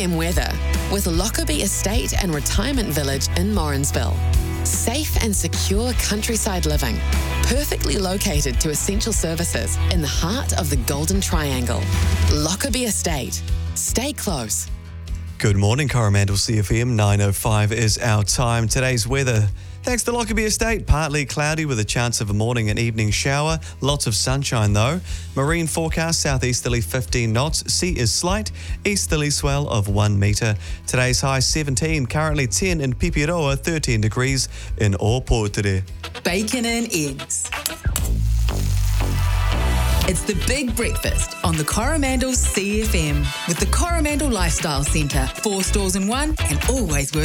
CFM weather with Lockerbie Estate and Retirement Village in Morrinsville. Safe and secure countryside living, perfectly located to essential services in the heart of the Golden Triangle. Lockerbie Estate. Stay close. Good morning, Coromandel CFM. 9:05 is our time. Today's weather. Thanks to Lockerbie Estate, partly cloudy with a chance of a morning and evening shower. Lots of sunshine though. Marine forecast, southeasterly 15 knots. Sea is slight. Easterly swell of 1 metre. Today's high 17, currently 10 in Pipiroa, 13 degrees in Ōpōtere. Bacon and eggs. It's the big breakfast on the Coromandel CFM with the Coromandel Lifestyle Centre. 4 stores in one and always worth